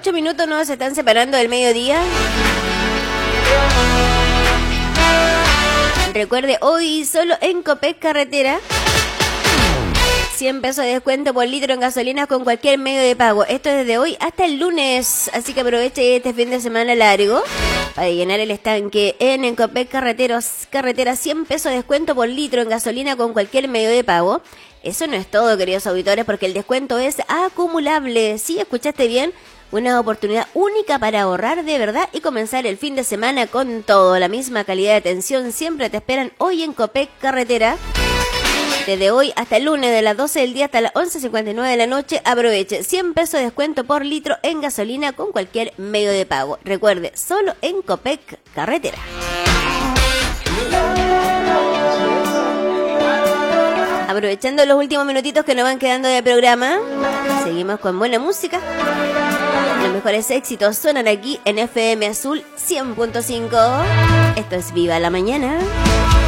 8 minutos nos están separando del mediodía. Recuerde, hoy solo en Copec Carretera 100 pesos de descuento por litro en gasolina con cualquier medio de pago. Esto es desde hoy hasta el lunes, así que aproveche este fin de semana largo para llenar el estanque en Encopec Carretera 100 pesos de descuento por litro en gasolina con cualquier medio de pago. Eso no es todo, queridos auditores, porque el descuento es acumulable. Sí, escuchaste bien, una oportunidad única para ahorrar de verdad y comenzar el fin de semana con todo. La misma calidad de atención siempre te esperan hoy en Copec Carretera. Desde hoy hasta el lunes, de las 12 del día hasta las 11:59 de la noche, aproveche 100 pesos de descuento por litro en gasolina con cualquier medio de pago. Recuerde, solo en Copec Carretera. Aprovechando los últimos minutitos que nos van quedando de programa, seguimos con buena música. Los mejores éxitos suenan aquí en FM Azul 100.5. Esto es Viva la Mañana.